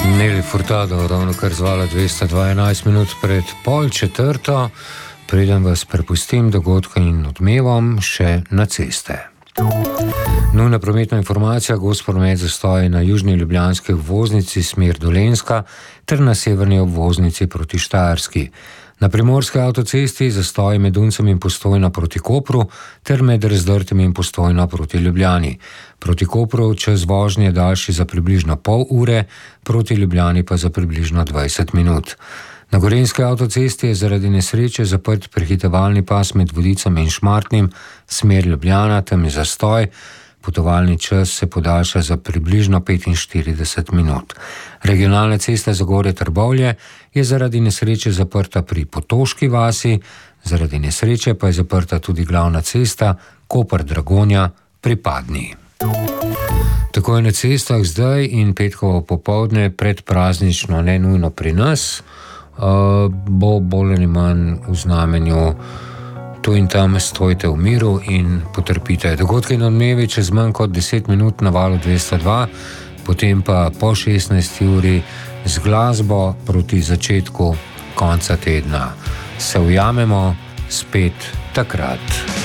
Neli Furtado, ravno kar zvala 212 minut pred pol četrto, preden vas prepustim dogodkom in odmevom še na ceste. Nujna prometna informacija, gost promet zastoji na južni ljubljanski obvoznici smer Dolenjska ter na severni obvoznici proti Štajerski. Na primorski avtocesti zastoji med Duncem in Postojno proti Kopru ter med Razdrtem in Postojno proti Ljubljani. Proti Kopru čas vožnje daljši za približno pol ure, proti Ljubljani pa za približno 20 minut. Na Gorenjski avtocesti je zaradi nesreče zaprt prehitevalni pas med Vodicem in Šmartnim, smer Ljubljana, tam je zastoj. Potovalni čas se podaljša za približno 45 minut. Regionalna cesta Zagorje-Trbovlje je zaradi nesreče zaprta pri Potoški vasi, zaradi nesreče pa je zaprta tudi glavna cesta Koper-Dragonja pri Padni. Tako je na cestah zdaj in petkovo popoldne predpraznično, ne nujno pri nas, bo bolj ali manj v znamenju tu in tam stojite v miru in potrpite. Dogodki in odmevi čez manj kot 10 minut na valu 202, potem pa po 16. uri z glasbo proti začetku konca tedna. Se ujamemo spet takrat.